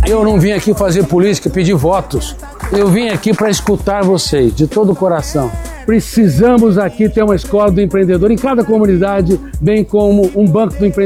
Eu não vim aqui fazer política, pedir votos. Eu vim aqui para escutar vocês, de todo o coração. Precisamos aqui ter uma escola do empreendedor em cada comunidade, bem como um banco do empreendedor.